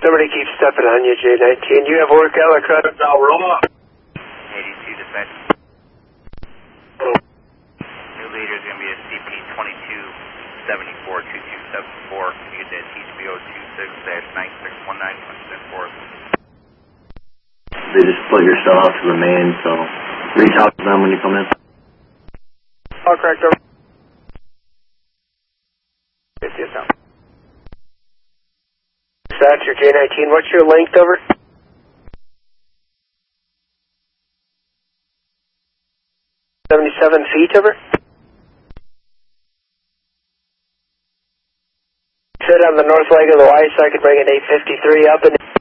Somebody keeps stepping on you, J19. You have work out like that now, raw. 82 dispatch. New leader is going to be a CP 2274-2274. You get that HBO 26-9619.4. They just plug your cell out to the main, so reach out to them when you come in. All correct, over. 50th now. Dispatcher J19, what's your length, over? 77 feet, over? Sit on the north leg of the Y so I can bring an 853 up and